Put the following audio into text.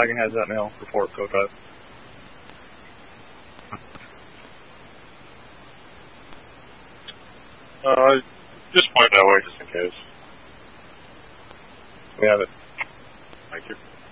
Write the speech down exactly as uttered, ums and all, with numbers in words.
wagon has that now. Report, code five. Uh, just point that way just in case. We have it. Thank you.